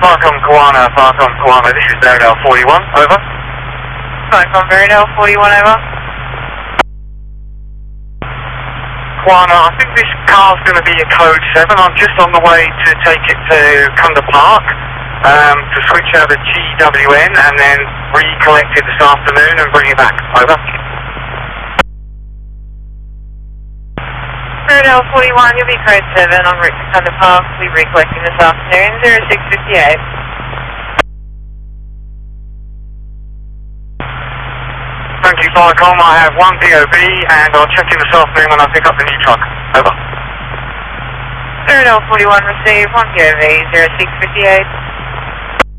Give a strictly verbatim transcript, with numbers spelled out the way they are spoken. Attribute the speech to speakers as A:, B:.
A: Falcon Kiwana, Falcon Kiwana, this is Veridale forty-one, over.
B: Falcon Veridale forty-one, over.
A: Kiwana, I think this car's going to be a code seven. I'm just on the way to take it to Kunda Park um, to switch over G W N and then recollect it this afternoon and bring it back, over.
B: Veridale forty-one, you'll be code seven en route to Kunda Park. We'll be recollecting this afternoon, zero six fifty-eight.
A: Thank you, Falcon. I have one D O B and I'll check in this afternoon when I pick up the new truck. Over.
B: Veridale forty-one, receive one D O B, zero six fifty-eight.